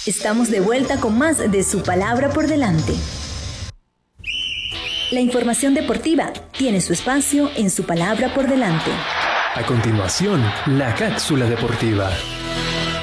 Estamos de vuelta con más de Su Palabra por Delante. La información deportiva tiene su espacio en Su Palabra por Delante. A continuación, la cápsula deportiva.